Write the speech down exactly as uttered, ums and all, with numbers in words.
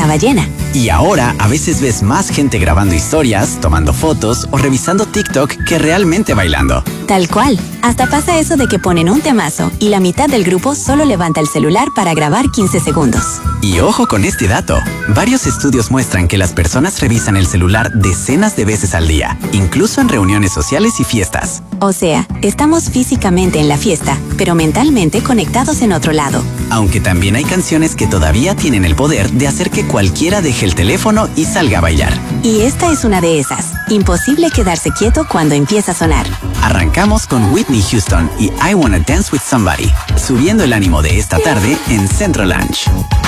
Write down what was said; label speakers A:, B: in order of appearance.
A: estaba llena.
B: Y ahora a veces ves más gente grabando historias, tomando fotos o revisando TikTok que realmente bailando.
A: Tal cual. Hasta pasa eso de que ponen un temazo y la mitad del grupo solo levanta el celular para grabar quince segundos.
B: Y ojo con este dato. Varios estudios muestran que las personas revisan el celular decenas de veces al día, incluso en reuniones sociales y fiestas.
A: O sea, estamos físicamente en la fiesta, pero mentalmente conectados en otro lado.
B: Aunque también hay canciones que todavía tienen el poder de hacer que cualquiera deje el teléfono y salga a bailar.
A: Y esta es una de esas. Imposible quedarse quieto cuando empieza a sonar.
B: Arrancamos con Whitney Houston y I Wanna Dance With Somebody, subiendo el ánimo de esta tarde en Centro Lunch.